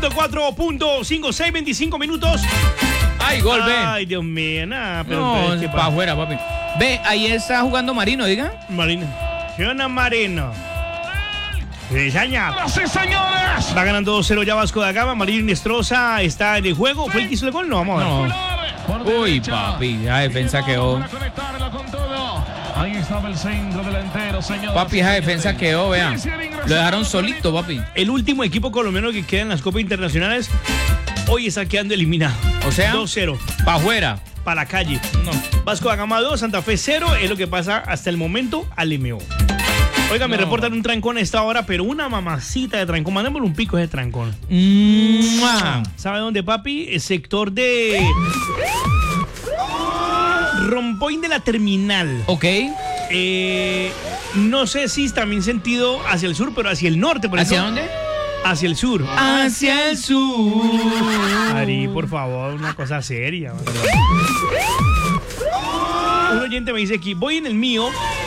104.56, 25 minutos. Ay, gol, ve. Ay, Dios mío, nada, pero No, ¿qué para pasa? afuera, papi. Ve, ahí está jugando Marino, diga. Marino. Fiona Marino. Sí, señor. ¡Sí, señores! Va ganando 2-0 ya Vasco da Gama. Marino Inestrosa está en el juego. ¿Fue el que hizo el gol? No, vamos a ver. No. Uy, papi, la defensa quedó. Para conectarla con todo. Ahí estaba el centro delantero, señor. Papi, esa defensa quedó, vean. Lo dejaron solito, papi. El último equipo colombiano que queda en las Copas Internacionales hoy está quedando eliminado. O sea, 2-0. para afuera. Para la calle. No. Vasco da Gama 2, Santa Fe 0. Es lo que pasa hasta el momento al MO. Oiga, me No. reportan un trancón a esta hora, pero una mamacita de trancón. Mandémosle un pico ese trancón. ¡Mua! ¿Sabe dónde, papi? El sector de Rompoint de la Terminal. Ok. No sé si también sentido hacia el sur, pero hacia el norte. Por ¿Hacia ejemplo. dónde? Hacia el sur. Hacia el sur. Ari, por favor, una cosa seria. Un oyente me dice aquí, voy en el mío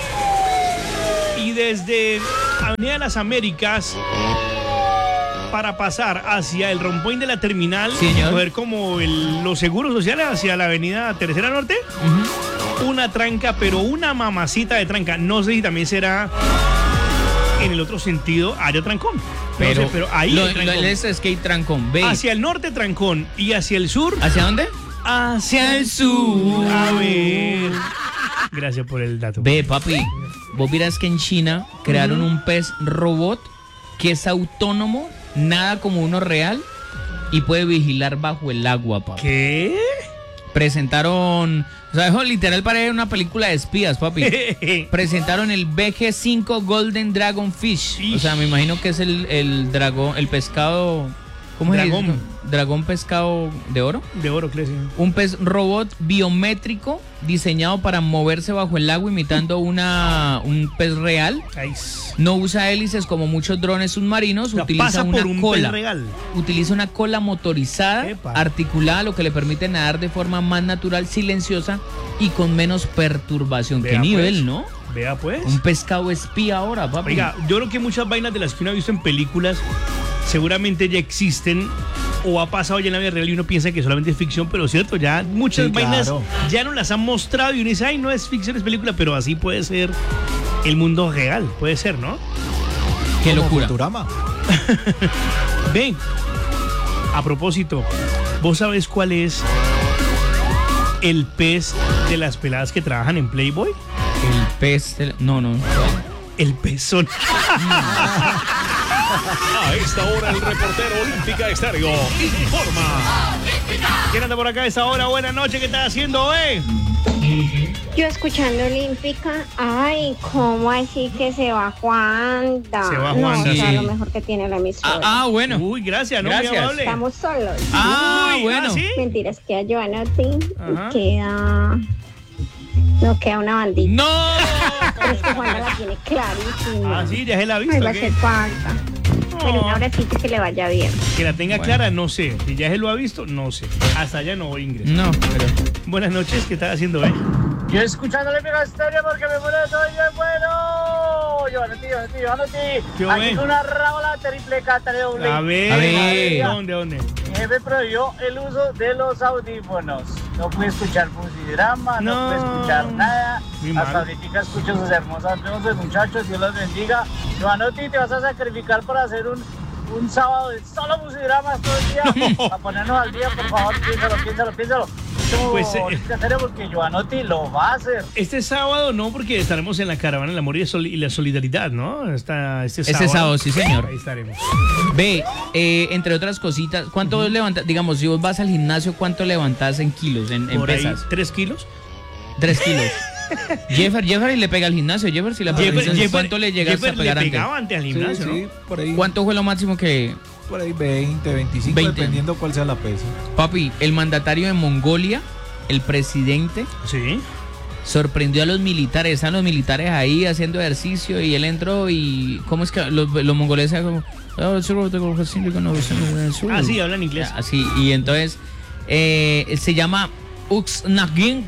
y desde Avenida de las Américas para pasar hacia el Rompoint de la Terminal, Sí, señor. coger como los seguros sociales hacia la Avenida Tercera Norte, una tranca, pero una mamacita de tranca. No sé si también será en el otro sentido, haya trancón. Pero, no sé, pero ahí hay trancón. es que hay trancón. Ve. Hacia el norte trancón y hacia el sur. ¿Hacia dónde? Hacia el sur. A ver. Gracias por el dato. Ve, papi. Vos miras que en China crearon un pez robot que es autónomo, nada como uno real y puede vigilar bajo el agua, papi. ¿Qué? Presentaron, o sea, eso literal parece una película de espías, papi. Presentaron el BG5 Golden Dragon Fish. O sea, me imagino que es el dragón, el pescado. ¿Cómo se Dragón. dice? Dragón pescado de oro. De oro, Clesi. Un pez robot biométrico diseñado para moverse bajo el agua imitando un pez real. Ay, No usa hélices como muchos drones submarinos, sea, utiliza pasa una por un cola. pez real. Utiliza una cola motorizada, Epa. articulada, lo que le permite nadar de forma más natural, silenciosa y con menos perturbación. Vea, ¿Qué nivel, pues. no? Vea pues. Un pescado espía ahora, papi. Oiga, yo creo que muchas vainas de las que uno ha visto en películas seguramente ya existen o ha pasado ya en la vida real y uno piensa que solamente es ficción, pero cierto, ya muchas Sí, vainas claro. ya nos las han mostrado y uno dice, ay, no es ficción, es película, pero así puede ser el mundo real, puede ser, ¿no? Qué Como locura. Futurama. Ven, a propósito, ¿vos sabés cuál es el pez de las peladas que trabajan en Playboy? El pez. No. El pezón. A esta hora el reportero Olímpica Estéreo informa. ¿Quién anda por acá a esta hora? Buenas noches, ¿qué estás haciendo, Yo escuchando Olímpica, ay, ¿cómo así que se va Juanda? Se va No, Juanda, o sea, sí. lo mejor que tiene la emisora. Bueno. Uy, gracias, ¿no? Gracias. Muy amable. Estamos solos. Ah, bueno. ¿sí? Mentira, es que a Joanotti Ajá. queda... No queda una bandita. ¡No! Pero es que Juanda la tiene clarísima. Ah, sí, ya se la ha Ay, visto. va a ¿qué? hacer falta. Pero un No, abracito que le vaya bien. que la tenga Bueno. clara, no sé. Si ya se lo ha visto, no sé. Hasta allá no voy a ingresar. No, pero. Buenas noches, ¿qué estás haciendo, Yo escuchando Olímpica Estéreo porque me muero de todo y es bueno. Joanotti. ¿Qué Aquí ven? con una rábola triple cata de doble. A ver, A ver. ¿Dónde? El jefe prohibió el uso de los audífonos. No pude escuchar Fusidrama, no No. pude escuchar nada. Muy mal. Hasta ahorita escucho sus hermosas voces, muchachos. Dios los bendiga. Joanotti, te vas a sacrificar para hacer un sábado de solo Fusidramas todo el día. Para ponernos al día, por favor, piénsalo. Pues, En serio, porque Joanotti lo va a hacer. Este sábado no, porque estaremos en la caravana del amor y la solidaridad, ¿no? Este sábado, sí, señor. Ahí estaremos. Ve, entre otras cositas, ¿cuánto vos levantas? Digamos, si vos vas al gimnasio, ¿cuánto levantás en kilos, en Por ahí, pesas? 3 kilos. 3 kilos. Jeffer le pega al gimnasio. Jeffer, si la pega al gimnasio, ¿cuánto le llegas Jeffer a pegar le antes? pegaba antes al gimnasio, Sí, ¿no? por ahí. ¿Cuánto fue lo máximo que, Por ahí 20, 25, 20. dependiendo cuál sea la pesa. papi, el mandatario de Mongolia, el presidente, Sí. sorprendió a los militares? Están los militares ahí haciendo ejercicio y él entró y... ¿Cómo es que los mongoleses como... Ah, sí, hablan inglés. Así, y entonces se llama Uxnagin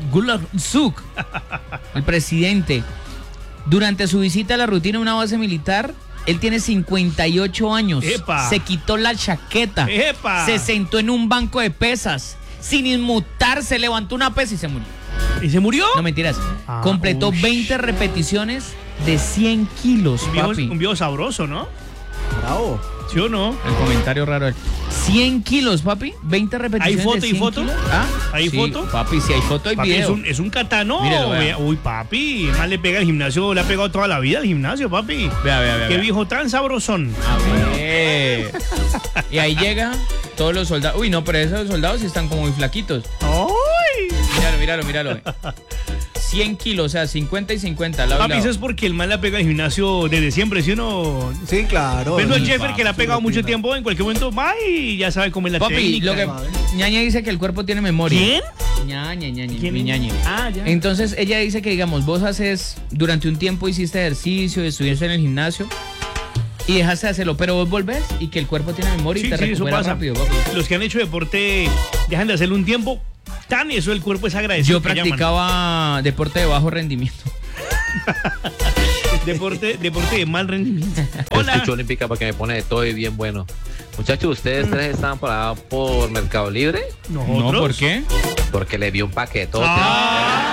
Gularsuk, el presidente. Durante su visita a la rutina de una base militar, Él tiene 58 años. ¡Epa! Se quitó la chaqueta. ¡Epa! Se sentó en un banco de pesas. Sin inmutarse, levantó una pesa y se murió. ¿Y se murió? No mentiras. Ah, Completó ush. 20 repeticiones de 100 kilos, papi. Un viejo sabroso, ¿no? Bravo. ¿Sí o no? El comentario raro. 100 kilos, papi. 20 repeticiones. ¿Hay foto de y 100 foto? kilos. ¿Ah? ¿Hay Sí, foto? Papi, si hay foto, hay Papi, video. es un katano. Mírelo, vea. Uy, papi. Más le pega al gimnasio, le ha pegado toda la vida al gimnasio, papi. Vea. Qué viejo tan sabrosón. A ver. Y ahí llega todos los soldados. Uy, no, pero esos soldados sí están como muy flaquitos. ¡Ay! Míralo. 100 kilos, o sea, 50 y 50. Lado y Papi, lado. eso es porque el man le pega al gimnasio desde siempre, ¿sí o no? Sí, claro. Vendo al Sí, Jeffer papi, que le ha pegado sí, mucho opina. tiempo, en cualquier momento va y ya sabe cómo es la Papi, técnica. lo que Ñaña dice que el cuerpo tiene memoria. ¿Quién? Ñaña, ¿Quién mi es? Ñaña. Ah, ya. Entonces ella dice que, digamos, vos haces, durante un tiempo hiciste ejercicio, estuviste en el gimnasio y dejaste de hacerlo, pero vos volvés y que el cuerpo tiene memoria y te eso recupera pasa. rápido, papi. Los que han hecho deporte dejan de hacerlo un tiempo, tan eso el cuerpo es agradecido. Yo que llaman. practicaba deporte de bajo rendimiento. Deporte de mal rendimiento. Yo Hola. escucho Olímpica porque me pone de todo y bien bueno. Muchachos, ¿ustedes tres estaban parados por Mercado Libre? ¿Nosotros? No, ¿por qué? Porque le vi un paquetote. Ah.